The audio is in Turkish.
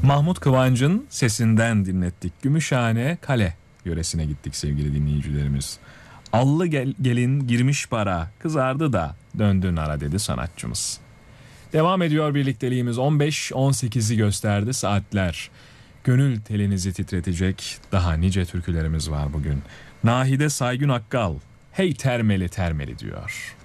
Mahmut Kıvanç'ın sesinden dinlettik. Gümüşhane Kale yöresine gittik sevgili dinleyicilerimiz. Allı gelin girmiş para, kızardı da döndü nara dedi sanatçımız. Devam ediyor birlikteliğimiz. 15-18'i gösterdi saatler. Gönül telinizi titretecek daha nice türkülerimiz var bugün. Nahide Saygün Akkal, hey termeli termeli diyor.